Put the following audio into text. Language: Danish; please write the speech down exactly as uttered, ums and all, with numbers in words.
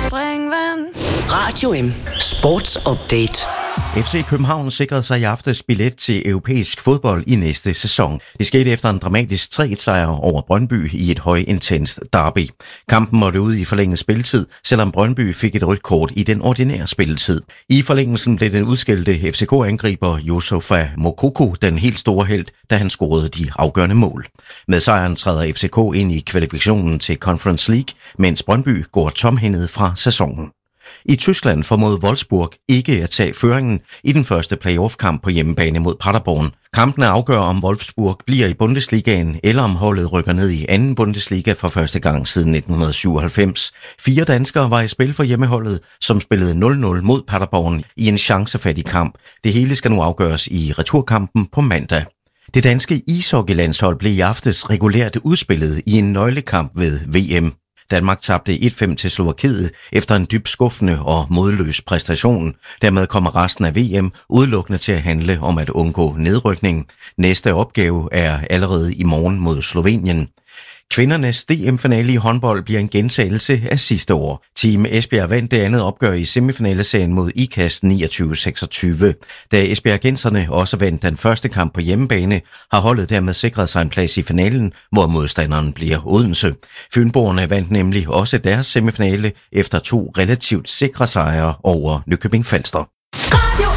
springvand. Radio M. Sports Update. F C København sikrede sig i aftes billet til europæisk fodbold i næste sæson. Det skete efter en dramatisk tre et sejr over Brøndby i et højintenst derby. Kampen måtte ud i forlænget spilletid, selvom Brøndby fik et rødt kort i den ordinære spilletid. I forlængelsen blev den udskilte F C K-angriber Youssoufa Moukoko den helt store helt, da han scorede de afgørende mål. Med sejren træder F C K ind i kvalifikationen til Conference League, mens Brøndby går tomhændet fra sæsonen. I Tyskland formåede Wolfsburg ikke at tage føringen i den første playoff-kamp på hjemmebane mod Paderborn. Kampene afgør, om Wolfsburg bliver i Bundesligaen, eller om holdet rykker ned i anden Bundesliga for første gang siden nitten syvoghalvfems. Fire danskere var i spil for hjemmeholdet, som spillede nul nul mod Paderborn i en chancefattig kamp. Det hele skal nu afgøres i returkampen på mandag. Det danske ishockeylandshold blev i aftes regulært udspillet i en nøglekamp ved V M. Danmark tabte et fem til Slovakiet efter en dybt skuffende og modløs præstation. Dermed kommer resten af V M udelukkende til at handle om at undgå nedrykning. Næste opgave er allerede i morgen mod Slovenien. Kvindernes D M-finale i håndbold bliver en gentagelse af sidste år. Team Esbjerg vandt det andet opgør i semifinaleserien mod IKAST niogtyve seksogtyve. Da esbjergenserne også vandt den første kamp på hjemmebane, har holdet dermed sikret sig en plads i finalen, hvor modstanderen bliver Odense. Fynboerne vandt nemlig også deres semifinale efter to relativt sikre sejre over Nykøbing Falster. Radio